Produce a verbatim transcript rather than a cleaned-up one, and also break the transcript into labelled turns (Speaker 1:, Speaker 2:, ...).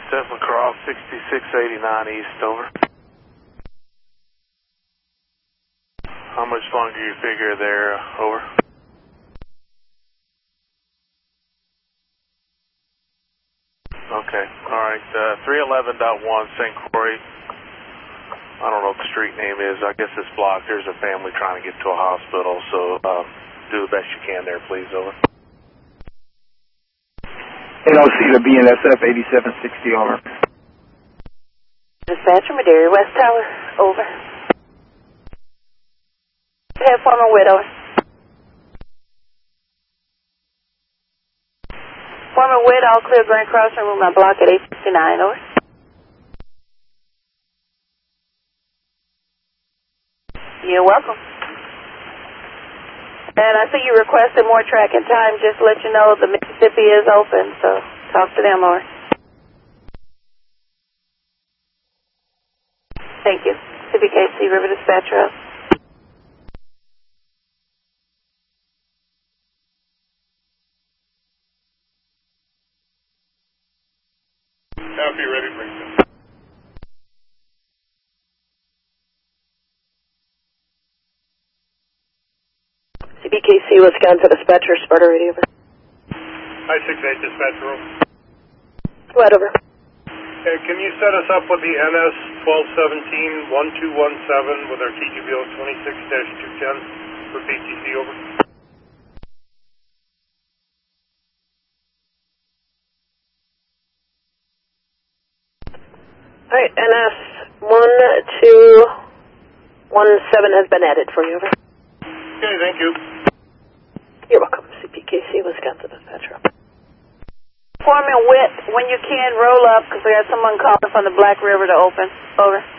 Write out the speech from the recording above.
Speaker 1: Stephen Cross, sixty-six eighty-nine East, over. How much longer you figure there, over? Okay, alright, uh, three eleven point one Saint Croix. I don't know what the street name is. I guess it's blocked. There's a family trying to get to a hospital, so uh, do the best you can there, please, over.
Speaker 2: N O C to B N S F eighty-seven sixty, over.
Speaker 3: Dispatcher, Madera, West Tower, over. Head Foreman Witt, over. Foreman Witt, all clear, Grand Crossing, room my block at eight fifty-nine, over. You're welcome. And I see you requested more tracking time. Just to let you know the Mississippi is open, so talk to them, over. Thank you. C B K C River Dispatcher up.
Speaker 1: Copy, ready, Brinson.
Speaker 3: C B K C Wisconsin Dispatcher, Sparta Radio, over.
Speaker 4: I six eight Dispatcher, over.
Speaker 3: What, over?
Speaker 4: Hey, can you set us up with the N S twelve seventeen one two one seven with our T G B O twenty-six dash two ten for P T C, over?
Speaker 3: Alright, N S one two one seven has been added for you, over.
Speaker 4: Okay, thank you.
Speaker 3: You're welcome. C P K C Wisconsin Dispatcher. Foreman Witt, when you can, roll up, because we got someone calling from the Black River to open. Over.